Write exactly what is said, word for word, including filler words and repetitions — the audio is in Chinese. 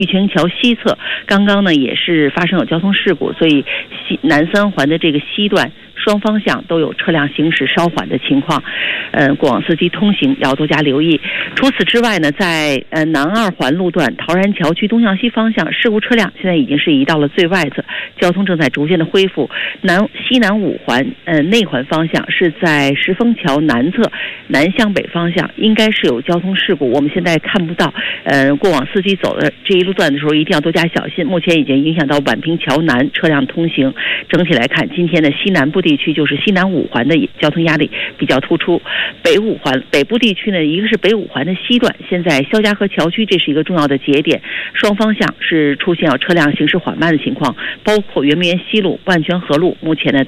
玉泉桥西侧刚刚呢也是发生有交通事故，所以西南三环的这个西段双方向都有车辆行驶稍缓的情况，呃，过往司机通行要多加留意。除此之外呢，在呃南二环路段陶然桥区东向西方向，事故车辆现在已经是移到了最外侧，交通正在逐渐的恢复。南西南五环呃内环方向是在石峰桥南侧南向北方向，应该是有交通事故，我们现在看不到。呃，过往司机走的这一路段的时候一定要多加小心。目前已经影响到宛平桥南车辆通行。整体来看，今天的西南部地区就是西南五环的交通压力比较突出。北五环北部地区呢，一个是北五环的西段，现在肖家河桥区这是一个重要的节点，双方向是出现了车辆行驶缓慢的情况，包括圆明园西路、万泉河路，目前呢